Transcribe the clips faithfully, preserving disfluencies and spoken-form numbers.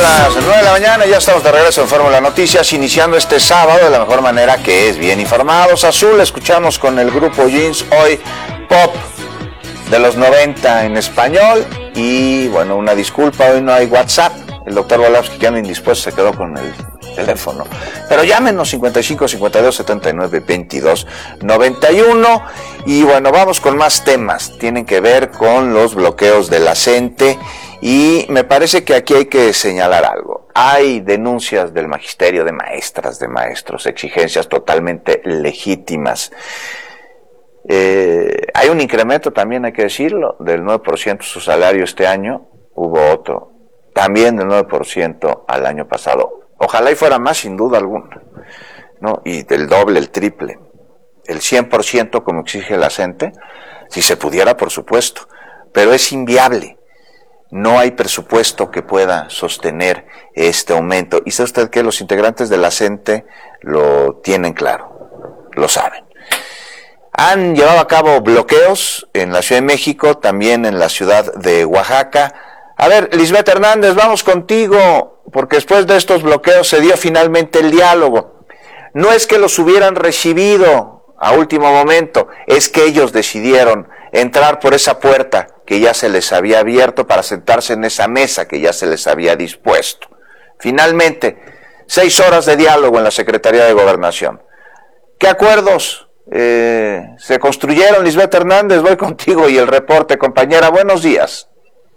las nueve de la mañana, ya estamos de regreso en Fórmula Noticias, iniciando este sábado de la mejor manera, que es bien informados. Azul, escuchamos con el grupo Jeans, hoy pop de los noventa en español. Y bueno, una disculpa, hoy no hay WhatsApp. El doctor Volowski, que anda indispuesto, se quedó con el teléfono. Pero llámenos cincuenta y cinco, cincuenta y dos, setenta y nueve, veintidós, noventa y uno. Y bueno, vamos con más temas. Tienen que ver con los bloqueos de la CENTE. Y me parece que aquí hay que señalar algo. Hay denuncias del magisterio, de maestras, de maestros, exigencias totalmente legítimas. Eh, hay un incremento también, hay que decirlo, del nueve por ciento su salario este año. Hubo otro, también del nueve por ciento al año pasado. Ojalá y fuera más, sin duda alguna, ¿no? Y del doble, el triple, el cien por ciento como exige la CENTE, si se pudiera, por supuesto, pero es inviable. No hay presupuesto que pueda sostener este aumento. Y sabe usted que los integrantes de la CENTE lo tienen claro, lo saben. Han llevado a cabo bloqueos en la Ciudad de México, también en la ciudad de Oaxaca. A ver, Lisbeth Hernández, vamos contigo, porque después de estos bloqueos se dio finalmente el diálogo. No es que los hubieran recibido a último momento, es que ellos decidieron entrar por esa puerta que ya se les había abierto para sentarse en esa mesa que ya se les había dispuesto. Finalmente, seis horas de diálogo en la Secretaría de Gobernación. ¿Qué acuerdos eh, se construyeron, Lisbeth Hernández? Voy contigo y el reporte, compañera. Buenos días.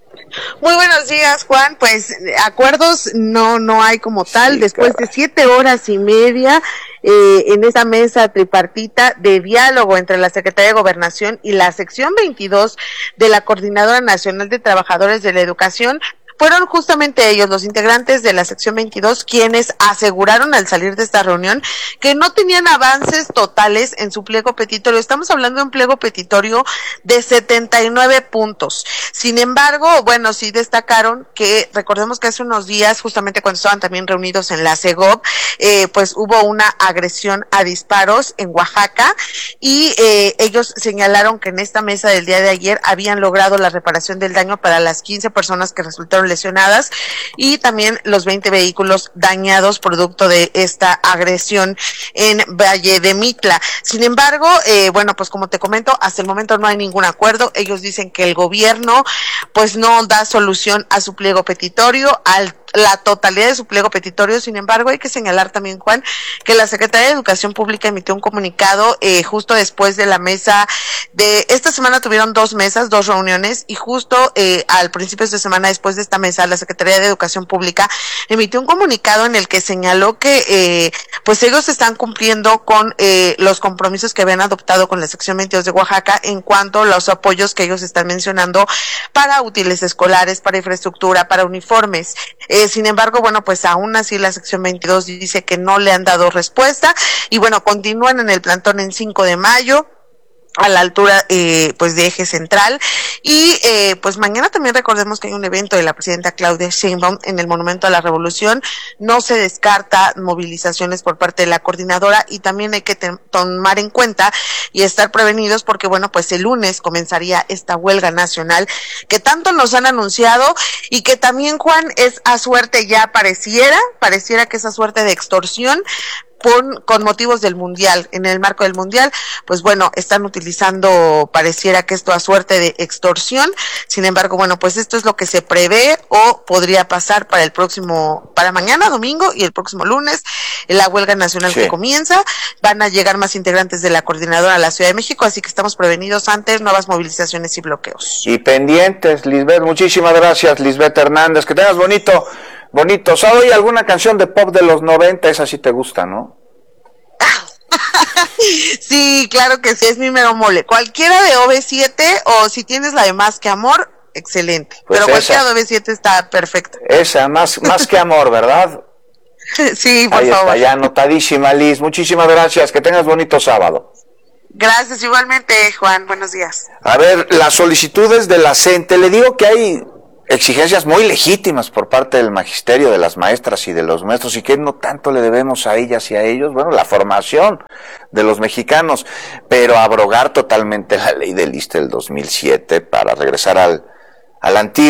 Muy buenos días, Juan. Pues acuerdos no no hay como tal. Sí, después caray. de siete horas y media eh, en esa mesa tripartita de diálogo entre la Secretaría de Gobernación y la sección veintidós de la Coordinadora Nacional de Trabajadores de la Educación, fueron justamente ellos, los integrantes de la sección veintidós, quienes aseguraron al salir de esta reunión que no tenían avances totales en su pliego petitorio. Estamos hablando de un pliego petitorio de setenta y nueve puntos. Sin embargo, bueno, sí destacaron que, recordemos que hace unos días, justamente cuando estaban también reunidos en la CEGOV, eh, pues hubo una agresión a disparos en Oaxaca y eh, ellos señalaron que en esta mesa del día de ayer habían logrado la reparación del daño para las quince personas que resultaron lesionadas y también los veinte vehículos dañados producto de esta agresión en Valle de Mitla. Sin embargo, eh, bueno, pues como te comento, hasta el momento no hay ningún acuerdo. Ellos dicen que el gobierno pues no da solución a su pliego petitorio, al la totalidad de su pliego petitorio. Sin embargo, hay que señalar también, Juan, que la Secretaría de Educación Pública emitió un comunicado eh, justo después de la mesa de esta semana. Tuvieron dos mesas, dos reuniones, y justo eh, al principio de esta semana, después de esta mesa, la Secretaría de Educación Pública emitió un comunicado en el que señaló que eh, pues ellos están cumpliendo con eh, los compromisos que habían adoptado con la sección veintidós de Oaxaca en cuanto a los apoyos que ellos están mencionando para útiles escolares, para infraestructura, para uniformes. Eh, sin embargo, bueno, pues aún así la sección veintidós dice que no le han dado respuesta y bueno, continúan en el plantón en cinco de mayo. A la altura eh, pues de Eje Central y eh, pues mañana también recordemos que hay un evento de la presidenta Claudia Sheinbaum en el Monumento a la Revolución. No se descarta movilizaciones por parte de la coordinadora y también hay que te- tomar en cuenta y estar prevenidos porque bueno, pues el lunes comenzaría esta huelga nacional que tanto nos han anunciado y que también, Juan, es a suerte ya pareciera, pareciera que esa suerte de extorsión Con, con motivos del mundial, en el marco del mundial, pues bueno, están utilizando, pareciera que esto a suerte de extorsión. Sin embargo, bueno, pues esto es lo que se prevé o podría pasar para el próximo, para mañana domingo y el próximo lunes, la huelga nacional sí. que comienza. Van a llegar más integrantes de la coordinadora a la Ciudad de México, así que estamos prevenidos ante nuevas movilizaciones y bloqueos. Y pendientes, Lisbeth, muchísimas gracias, Lisbeth Hernández, que tengas bonito Bonito. ¿Sabes hoy alguna canción de pop de los noventa? Esa sí te gusta, ¿no? Sí, claro que sí, es mi mero mole. Cualquiera de O V siete o si tienes la de Más que Amor, excelente. Pues pero esa, cualquiera de O V siete está perfecta. Esa, más, más que amor, ¿verdad? Sí, por Ahí favor. Ahí está, ya anotadísima, Liz. Muchísimas gracias. Que tengas bonito sábado. Gracias, igualmente, Juan. Buenos días. A ver, las solicitudes de la CENTE, le digo que hay exigencias muy legítimas por parte del magisterio, de las maestras y de los maestros, y que no tanto le debemos a ellas y a ellos, bueno, la formación de los mexicanos, pero abrogar totalmente la ley del ISSSTE del dos mil siete para regresar al, al antiguo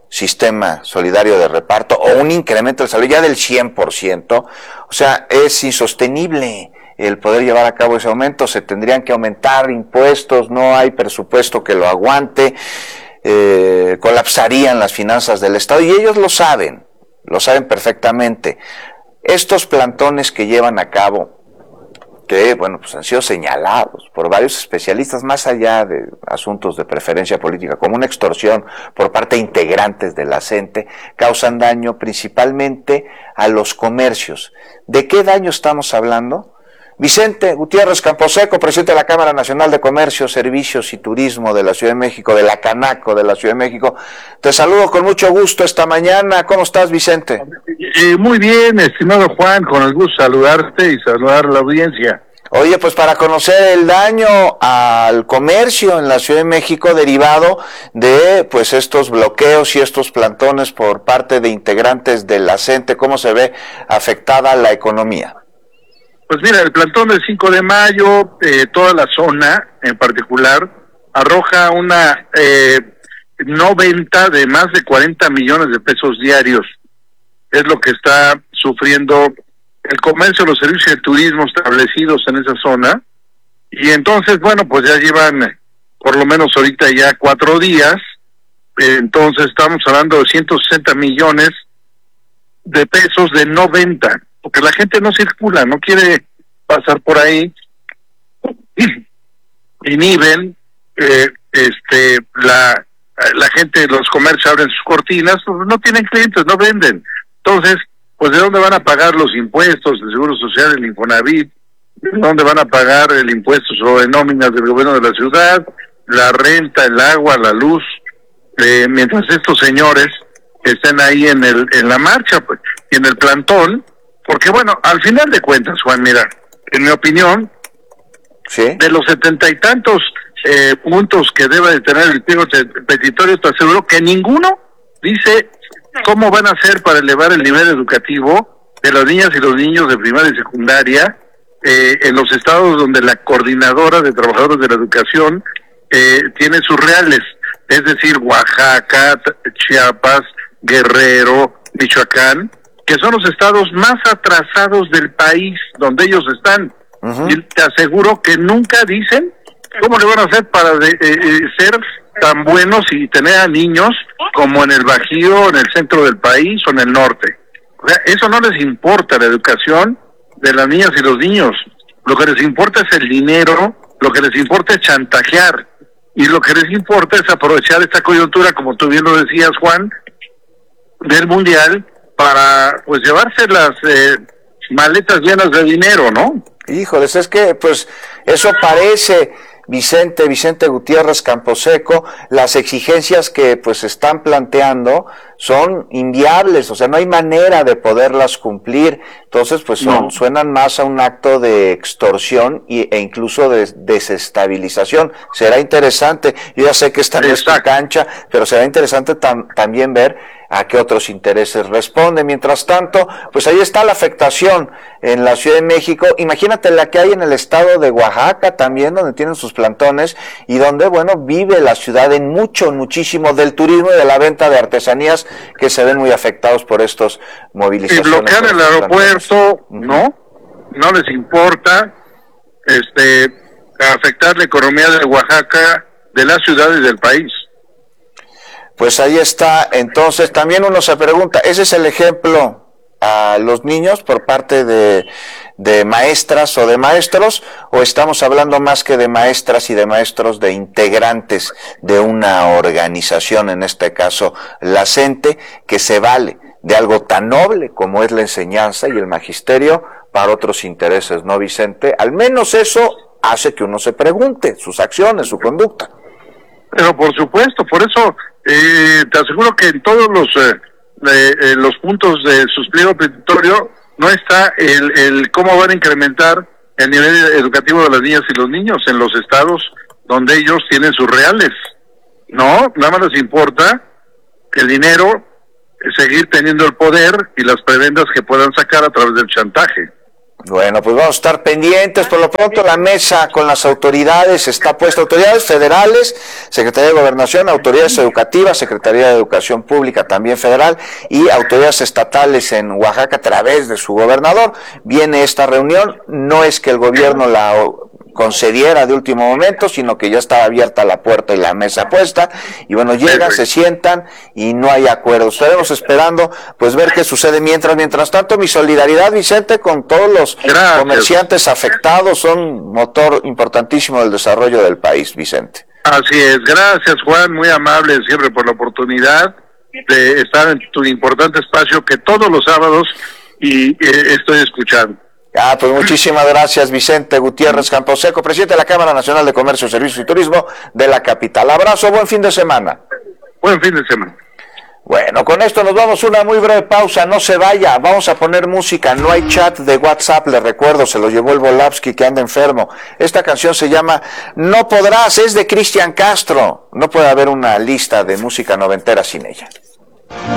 sistema solidario de reparto o un incremento del salario ya del cien por ciento, o sea, es insostenible el poder llevar a cabo ese aumento, se tendrían que aumentar impuestos, no hay presupuesto que lo aguante, eh, colapsarían las finanzas del Estado y ellos lo saben, lo saben perfectamente. Estos plantones que llevan a cabo, que bueno, pues han sido señalados por varios especialistas, más allá de asuntos de preferencia política, como una extorsión por parte de integrantes de la CENTE, causan daño principalmente a los comercios. ¿De qué daño estamos hablando? Vicente Gutiérrez Camposeco, presidente de la Cámara Nacional de Comercio, Servicios y Turismo de la Ciudad de México, de la Canaco de la Ciudad de México. Te saludo con mucho gusto esta mañana. ¿Cómo estás, Vicente? Eh, muy bien, estimado Juan, con el gusto de saludarte y saludar a la audiencia. Oye, pues para conocer el daño al comercio en la Ciudad de México derivado de pues estos bloqueos y estos plantones por parte de integrantes de la CENTE, ¿cómo se ve afectada la economía? Pues mira, el plantón del cinco de mayo, eh, toda la zona en particular, arroja una eh, no venta de más de cuarenta millones de pesos diarios. Es lo que está sufriendo el comercio, los servicios de turismo establecidos en esa zona. Y entonces, bueno, pues ya llevan por lo menos ahorita ya cuatro días. Eh, entonces estamos hablando de ciento sesenta millones de pesos de no venta, porque la gente no circula, no quiere pasar por ahí, inhiben, eh, este, la, la gente, los comercios abren sus cortinas, no tienen clientes, no venden. Entonces, pues ¿de dónde van a pagar los impuestos del Seguro Social, el Infonavit? ¿De dónde van a pagar el impuesto sobre nóminas del gobierno de la ciudad, la renta, el agua, la luz? Eh, mientras estos señores estén ahí en el en la marcha, pues, y en el plantón, porque bueno, al final de cuentas, Juan, mira, en mi opinión, ¿sí?, de los setenta y tantos eh, puntos que debe de tener el pliego petitorio, te aseguro que ninguno dice cómo van a hacer para elevar el nivel educativo de las niñas y los niños de primaria y secundaria eh, en los estados donde la coordinadora de trabajadores de la educación eh, tiene sus reales, es decir, Oaxaca, Chiapas, Guerrero, Michoacán, que son los estados más atrasados del país donde ellos están. Uh-huh. Y te aseguro que nunca dicen cómo le van a hacer para de, eh, ser tan buenos y tener a niños como en el Bajío, en el centro del país o en el norte. O sea, eso no les importa, la educación de las niñas y los niños. Lo que les importa es el dinero, lo que les importa es chantajear, y lo que les importa es aprovechar esta coyuntura, como tú bien lo decías, Juan, del Mundial, para pues llevarse las eh, maletas llenas de dinero, ¿no? Híjoles, es que pues eso parece, Vicente, Vicente Gutiérrez Camposeco, las exigencias que pues están planteando son inviables, o sea, no hay manera de poderlas cumplir, entonces pues son, no. suenan más a un acto de extorsión y, e incluso de desestabilización. Será interesante, yo ya sé que está en esta cancha, pero será interesante tam, también ver a qué otros intereses responde. Mientras tanto, pues ahí está la afectación en la Ciudad de México. Imagínate la que hay en el estado de Oaxaca también, donde tienen sus plantones y donde, bueno, vive la ciudad en mucho, muchísimo del turismo y de la venta de artesanías que se ven muy afectados por estos movilizaciones. Y bloquear el aeropuerto, ¿no? No les importa este afectar la economía de Oaxaca, de la ciudad y del país. Pues ahí está. Entonces también uno se pregunta, ¿ese es el ejemplo a los niños por parte de, de maestras o de maestros, o estamos hablando más que de maestras y de maestros, de integrantes de una organización, en este caso la CENTE, que se vale de algo tan noble como es la enseñanza y el magisterio para otros intereses, ¿no, Vicente? Al menos eso hace que uno se pregunte sus acciones, su conducta. Pero por supuesto, por eso eh, te aseguro que en todos los eh, eh, los puntos de sus pliego petitorio no está el, el cómo van a incrementar el nivel educativo de las niñas y los niños en los estados donde ellos tienen sus reales. No, nada más les importa el dinero, seguir teniendo el poder y las prebendas que puedan sacar a través del chantaje. Bueno, pues vamos a estar pendientes. Por lo pronto la mesa con las autoridades está puesta, autoridades federales, Secretaría de Gobernación, autoridades educativas, Secretaría de Educación Pública también federal y autoridades estatales en Oaxaca a través de su gobernador. Viene esta reunión, no es que el gobierno la concediera de último momento, sino que ya estaba abierta la puerta y la mesa puesta, y bueno, llegan, se sientan y no hay acuerdo. Estaremos esperando pues ver qué sucede mientras, mientras tanto mi solidaridad, Vicente, con todos los Gracias. comerciantes afectados, son motor importantísimo del desarrollo del país, Vicente. Así es, gracias Juan, muy amable siempre por la oportunidad de estar en tu importante espacio que todos los sábados y eh, estoy escuchando. Ah, pues muchísimas gracias, Vicente Gutiérrez Camposeco, presidente de la Cámara Nacional de Comercio, Servicios y Turismo de la capital. Abrazo, buen fin de semana. Buen fin de semana. Bueno, con esto nos vamos a una muy breve pausa, no se vaya, vamos a poner música, no hay chat de WhatsApp, les recuerdo, se lo llevó el Volapsky que anda enfermo. Esta canción se llama No Podrás, es de Cristian Castro, no puede haber una lista de música noventera sin ella.